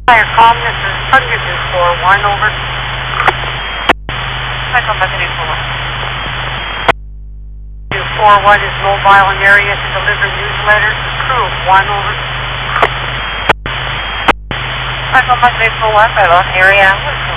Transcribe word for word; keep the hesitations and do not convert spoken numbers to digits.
Fire calm, this is Thunder two four one, over. Cyclone Bethany four one. two four one is mobile in area to deliver newsletters. Crew of one, over. Cyclone Bethany four one, by Los area.